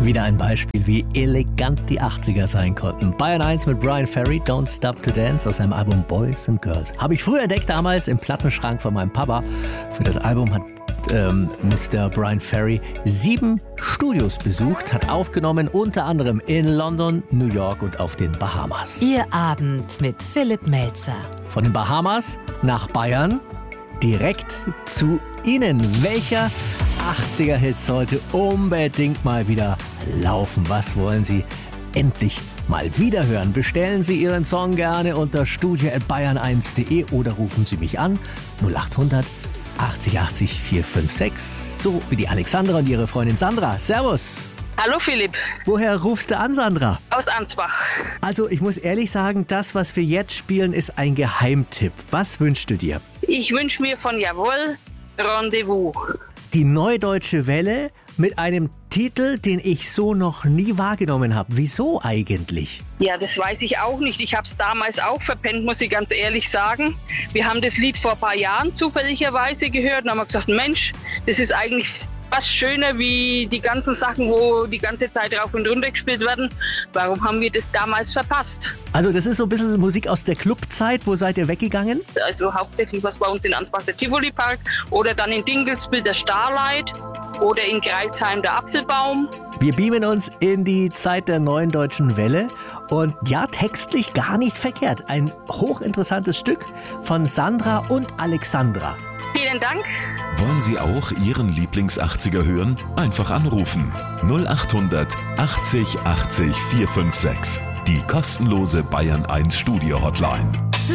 Wieder ein Beispiel, wie elegant die 80er sein konnten. Bayern 1 mit Bryan Ferry, Don't Stop to Dance aus seinem Album Boys and Girls. Habe ich früher entdeckt, damals im Plattenschrank von meinem Papa. Für das Album hat Mr. Bryan Ferry 7 Studios besucht, hat aufgenommen, unter anderem in London, New York und auf den Bahamas. Ihr Abend mit Philipp Melzer. Von den Bahamas nach Bayern, direkt zu Ihnen. Welcher 80er-Hit sollte unbedingt mal wieder laufen? Was wollen Sie endlich mal wieder hören? Bestellen Sie Ihren Song gerne unter studio@bayern1.de oder rufen Sie mich an 0800 80 80 456. So wie die Alexandra und ihre Freundin Sandra. Servus. Hallo Philipp. Woher rufst du an, Sandra? Aus Ansbach. Also ich muss ehrlich sagen, das, was wir jetzt spielen, ist ein Geheimtipp. Was wünschst du dir? Ich wünsche mir von Jawohl Rendezvous. Die Neue Deutsche Welle mit einem Titel, den ich so noch nie wahrgenommen habe. Wieso eigentlich? Ja, das weiß ich auch nicht. Ich habe es damals auch verpennt, muss ich ganz ehrlich sagen. Wir haben das Lied vor ein paar Jahren zufälligerweise gehört und haben gesagt, Mensch, das ist eigentlich fast schöner wie die ganzen Sachen, wo die ganze Zeit rauf und runter gespielt werden. Warum haben wir das damals verpasst? Also das ist so ein bisschen Musik aus der Clubzeit. Wo seid ihr weggegangen? Also hauptsächlich was bei uns in Ansbach der Tivoli Park oder dann in Dingelsbild der Starlight oder in Greilsheim der Apfelbaum. Wir beamen uns in die Zeit der Neuen Deutschen Welle und ja, textlich gar nicht verkehrt. Ein hochinteressantes Stück von Sandra und Alexandra. Vielen Dank. Wollen Sie auch Ihren Lieblings-80er hören? Einfach anrufen. 0800 80 80 456. Die kostenlose Bayern 1 Studio Hotline.